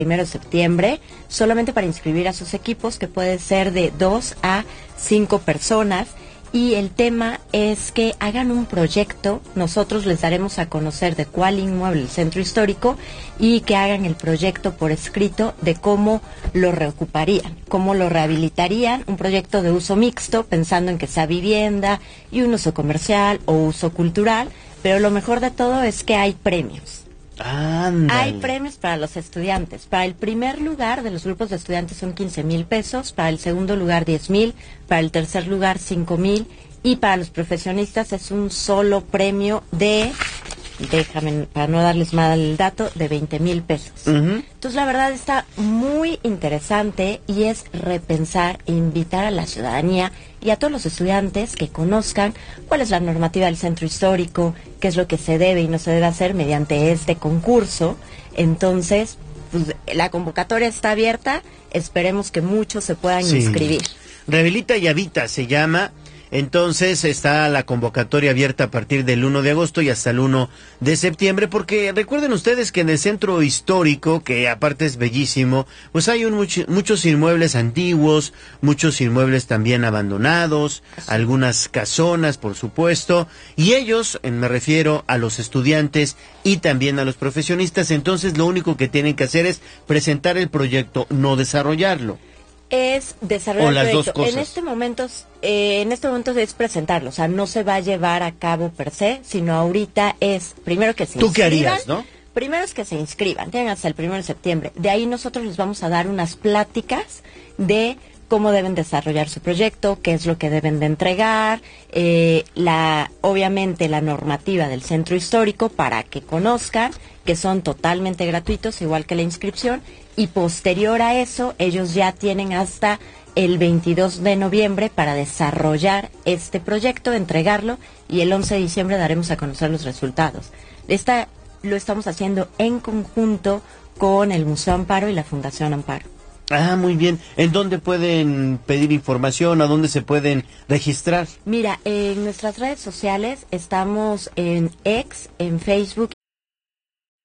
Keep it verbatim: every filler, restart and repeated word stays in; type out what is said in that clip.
primero de septiembre, solamente para inscribir a sus equipos, que puede ser de dos a cinco personas. Y el tema es que hagan un proyecto, nosotros les daremos a conocer de cuál inmueble el centro histórico y que hagan el proyecto por escrito de cómo lo reocuparían, cómo lo rehabilitarían, un proyecto de uso mixto, pensando en que sea vivienda y un uso comercial o uso cultural, pero lo mejor de todo es que hay premios. Ándale. Hay premios para los estudiantes. Para el primer lugar de los grupos de estudiantes son quince mil pesos, para el segundo lugar diez mil, para el tercer lugar cinco mil y para los profesionistas es un solo premio de, déjame para no darles mal el dato, de veinte mil pesos. Uh-huh. Entonces la verdad está muy interesante y es repensar e invitar a la ciudadanía y a todos los estudiantes que conozcan cuál es la normativa del centro histórico, qué es lo que se debe y no se debe hacer mediante este concurso. Entonces, pues, la convocatoria está abierta, esperemos que muchos se puedan sí. inscribir. Rehabilita y Habita se llama. Entonces está la convocatoria abierta a partir del uno de agosto y hasta el uno de septiembre, porque recuerden ustedes que en el centro histórico, que aparte es bellísimo, pues hay un much- muchos inmuebles antiguos, muchos inmuebles también abandonados, algunas casonas, por supuesto, y ellos, me refiero a los estudiantes y también a los profesionistas, entonces lo único que tienen que hacer es presentar el proyecto, no desarrollarlo. Es desarrollar o las el proyecto. Dos cosas. En este momento, eh, en este momento es presentarlo, o sea, no se va a llevar a cabo per se, sino ahorita es primero que se ¿Tú inscriban. qué harías, no? Primero es que se inscriban, tienen hasta el primero de septiembre. De ahí nosotros les vamos a dar unas pláticas de cómo deben desarrollar su proyecto, qué es lo que deben de entregar, eh, la, obviamente la normativa del centro histórico para que conozcan que son totalmente gratuitos, igual que la inscripción, y posterior a eso ellos ya tienen hasta el veintidós de noviembre para desarrollar este proyecto, entregarlo, y el once de diciembre daremos a conocer los resultados. Esta lo estamos haciendo en conjunto con el Museo Amparo y la Fundación Amparo. Ah, muy bien. ¿En dónde pueden pedir información? ¿A dónde se pueden registrar? Mira, en nuestras redes sociales estamos en X, en Facebook